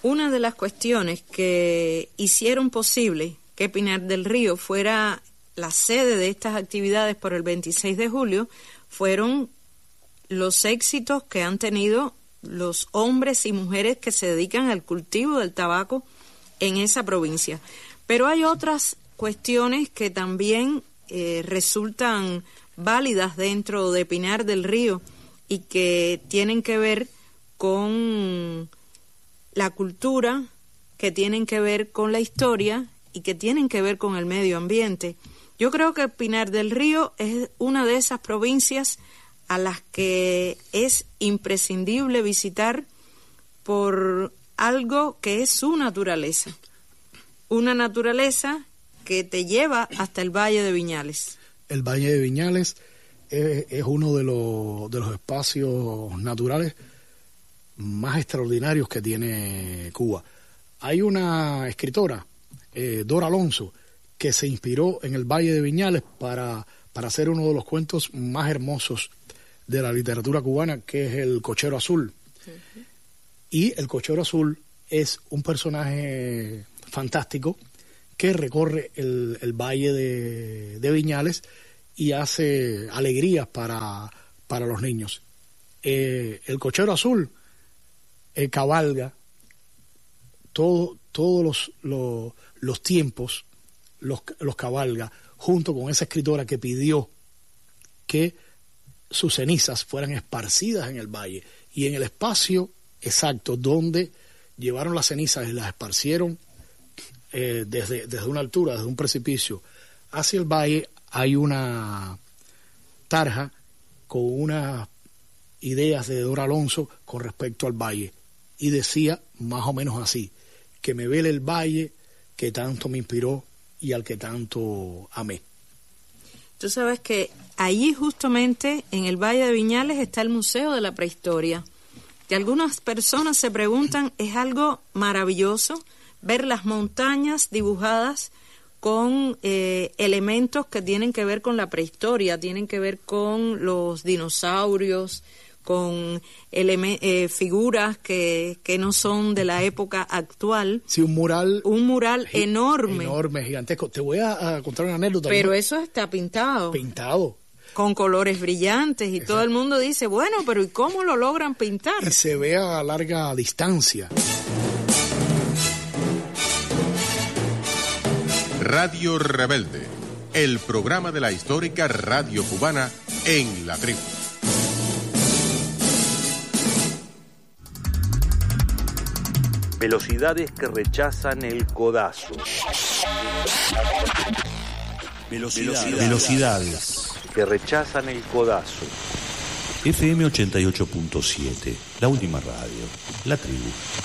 Una de las cuestiones que hicieron posible que Pinar del Río fuera la sede de estas actividades por el 26 de julio fueron los éxitos que han tenido los hombres y mujeres que se dedican al cultivo del tabaco en esa provincia. Pero hay otras cuestiones que también resultan válidas dentro de Pinar del Río y que tienen que ver con la cultura, que tienen que ver con la historia y que tienen que ver con el medio ambiente. Yo creo que Pinar del Río es una de esas provincias a las que es imprescindible visitar por algo que es su naturaleza. Una naturaleza que te lleva hasta el Valle de Viñales. El Valle de Viñales es uno de los espacios naturales más extraordinarios que tiene Cuba. Hay una escritora, Dora Alonso, que se inspiró en el Valle de Viñales para hacer uno de los cuentos más hermosos de la literatura cubana, que es El Cochero Azul. Uh-huh. Y El Cochero Azul es un personaje fantástico que recorre el Valle de Viñales y hace alegrías para los niños. El Cochero Azul cabalga todos los tiempos, los cabalga junto con esa escritora que pidió que sus cenizas fueran esparcidas en el valle, y en el espacio exacto donde llevaron las cenizas y las esparcieron desde una altura, desde un precipicio hacia el valle, hay una tarja con unas ideas de Dora Alonso con respecto al valle, y decía más o menos así: que me vele el valle que tanto me inspiró y al que tanto amé. Tú sabes que allí justamente en el Valle de Viñales está el Museo de la Prehistoria, que algunas personas se preguntan, es algo maravilloso ver las montañas dibujadas con elementos que tienen que ver con la prehistoria, tienen que ver con los dinosaurios, con figuras que no son de la época actual. Sí, un mural enorme. Enorme, gigantesco. Te voy a contar una anécdota. Pero eso está pintado. Pintado. Con colores brillantes y exacto. Todo el mundo dice, bueno, pero ¿y cómo lo logran pintar? Y se ve a larga distancia. Radio Rebelde, el programa de la histórica radio cubana en la tribu. Velocidades que rechazan el codazo. Velocidades que rechazan el codazo. FM 88.7, la última radio, la tribu.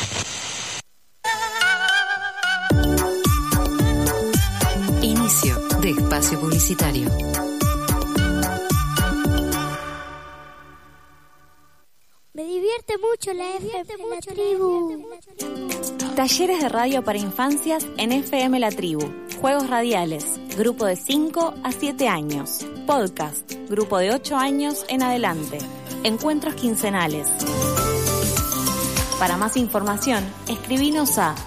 Inicio de espacio publicitario. Me divierte mucho la FM La Tribu. Talleres de radio para infancias en FM La Tribu. Juegos radiales, grupo de 5 a 7 años. Podcast, grupo de 8 años en adelante. Encuentros quincenales. Para más información, escribinos a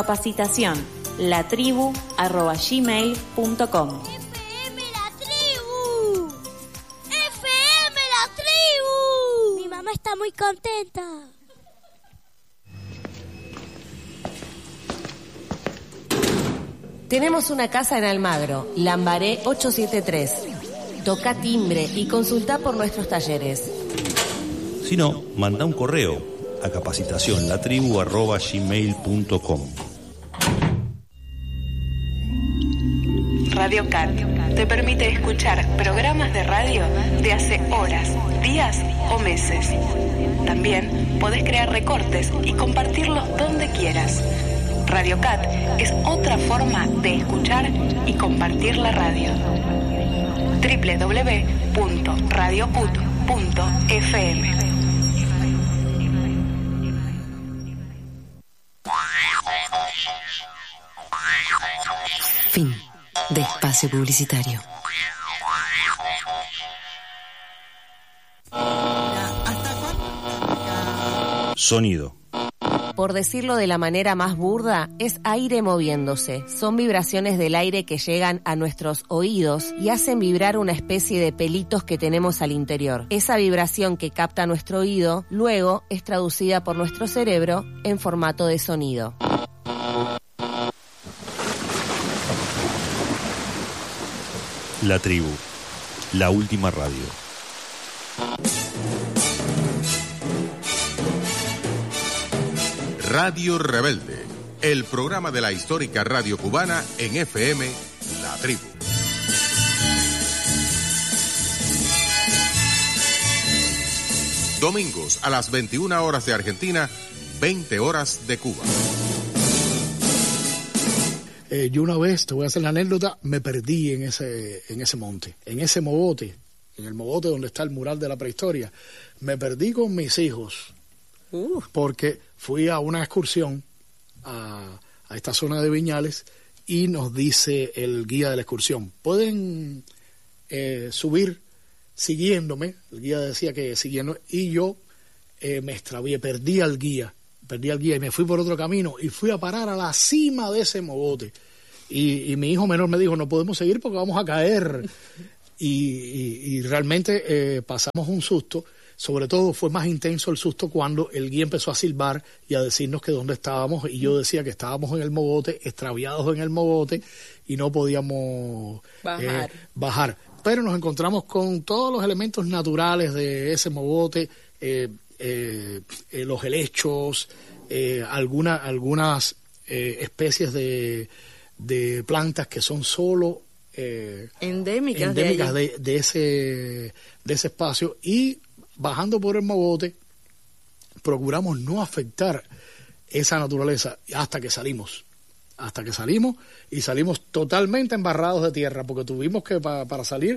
capacitacionlatribu@gmail.com. FM La Tribu. FM La Tribu. Mi mamá está muy contenta. Tenemos una casa en Almagro, Lambaré 873. Toca timbre y consulta por nuestros talleres. Si no, manda un correo a capacitacionlatribu@gmail.com. Radio Cat te permite escuchar programas de radio de hace horas, días o meses. También podés crear recortes y compartirlos donde quieras. Radio Cat es otra forma de escuchar y compartir la radio. www.radiocut.fm. Fin de espacio publicitario. Sonido. Por decirlo de la manera más burda, es aire moviéndose. Son vibraciones del aire que llegan a nuestros oídos y hacen vibrar una especie de pelitos que tenemos al interior. Esa vibración que capta nuestro oído, luego es traducida por nuestro cerebro en formato de sonido. La tribu, la última radio. Radio Rebelde, el programa de la histórica radio cubana en FM La Tribu. Domingos a las 21 horas de Argentina, 20 horas de Cuba. Yo una vez, te voy a hacer la anécdota, me perdí en ese monte, en ese mogote, en el mogote donde está el mural de la prehistoria. Me perdí con mis hijos, porque fui a una excursión a esta zona de Viñales y nos dice el guía de la excursión, pueden subir siguiéndome. El guía decía que siguiendo, y yo me extravié, perdí al guía y me fui por otro camino y fui a parar a la cima de ese mogote. Y mi hijo menor me dijo, no podemos seguir porque vamos a caer. Y realmente pasamos un susto. Sobre todo fue más intenso el susto cuando el guía empezó a silbar y a decirnos que dónde estábamos, y yo decía que estábamos en el mogote, extraviados en el mogote, y no podíamos bajar. Pero nos encontramos con todos los elementos naturales de ese mogote, los helechos, algunas especies de plantas que son solo endémicas de ese espacio. Y bajando por el mogote procuramos no afectar esa naturaleza hasta que salimos y salimos totalmente embarrados de tierra, porque tuvimos que para salir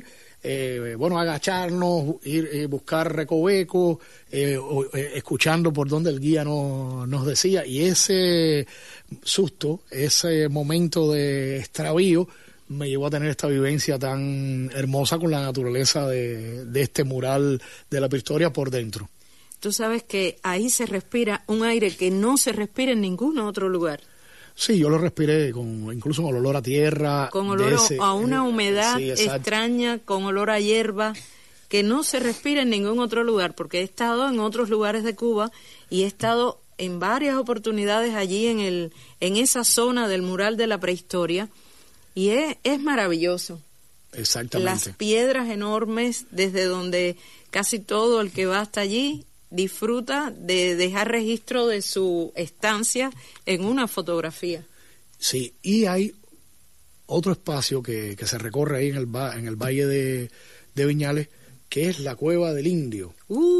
agacharnos, ir buscar recovecos, escuchando por donde el guía nos decía. Y ese susto, ese momento de extravío me llevó a tener esta vivencia tan hermosa con la naturaleza de este mural de la prehistoria por dentro. Tú sabes que ahí se respira un aire que no se respira en ningún otro lugar. Sí, yo lo respiré incluso con olor a tierra. Con olor a una humedad extraña, con olor a hierba, que no se respira en ningún otro lugar, porque he estado en otros lugares de Cuba y he estado en varias oportunidades allí en esa zona del mural de la prehistoria, y es maravilloso. Exactamente. Las piedras enormes, desde donde casi todo el que va hasta allí disfruta de dejar registro de su estancia en una fotografía. Sí, y hay otro espacio que se recorre ahí en el valle de Viñales, que es la Cueva del Indio.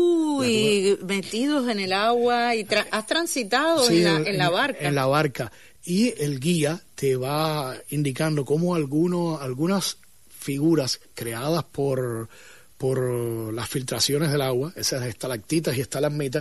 Y metidos en el agua, y has transitado en la barca. En la barca. Y el guía te va indicando cómo algunas figuras creadas por las filtraciones del agua, esas estalactitas y estalagmitas,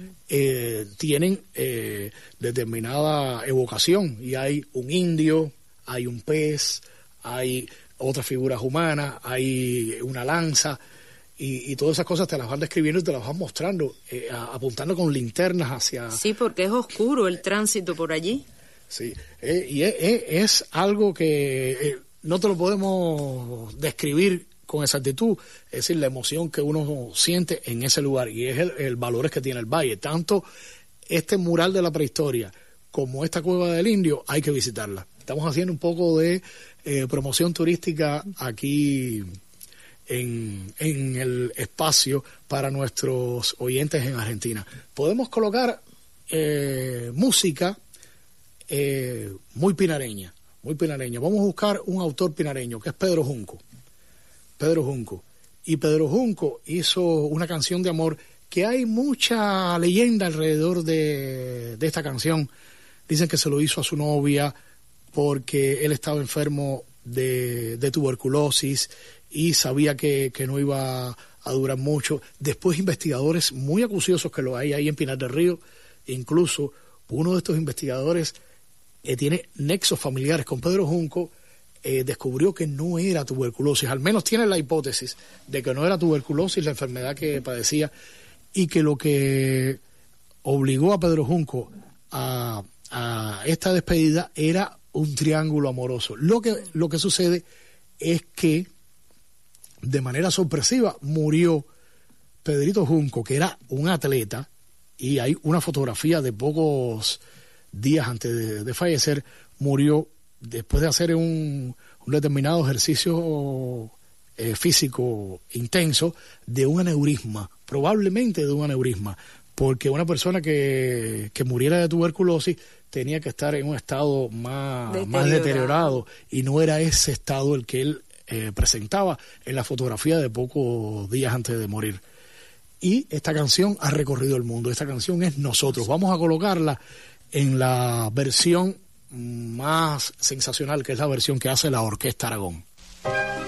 tienen determinada evocación. Y hay un indio, hay un pez, hay otras figuras humanas, hay una lanza, y todas esas cosas te las van describiendo y te las van mostrando, apuntando con linternas hacia... Sí, porque es oscuro el tránsito por allí. Sí, y es algo que no te lo podemos describir con exactitud, es decir, la emoción que uno siente en ese lugar, y es el valor que tiene el valle. Tanto este mural de la prehistoria como esta Cueva del Indio hay que visitarla. Estamos haciendo un poco de promoción turística aquí en el espacio para nuestros oyentes en Argentina. Podemos colocar música muy pinareña. Vamos a buscar un autor pinareño, que es Pedro Junco. Y Pedro Junco hizo una canción de amor que hay mucha leyenda alrededor de esta canción. Dicen que se lo hizo a su novia porque él estaba enfermo de tuberculosis y sabía que no iba a durar mucho. Después investigadores muy acuciosos que lo hay ahí en Pinar del Río, incluso uno de estos investigadores tiene nexos familiares con Pedro Junco, descubrió que no era tuberculosis, al menos tiene la hipótesis de que no era tuberculosis la enfermedad que padecía, y que lo que obligó a Pedro Junco a esta despedida era un triángulo amoroso. Lo que sucede es que de manera sorpresiva murió Pedrito Junco, que era un atleta, y hay una fotografía de pocos días antes de fallecer, murió después de hacer un determinado ejercicio físico intenso, de un aneurisma, probablemente de un aneurisma, porque una persona que muriera de tuberculosis tenía que estar en un estado más deteriorado, y no era ese estado el que él presentaba en la fotografía de pocos días antes de morir. Y esta canción ha recorrido el mundo. Esta canción es Nosotros. Vamos a colocarla en la versión más sensacional, que es la versión que hace la Orquesta Aragón.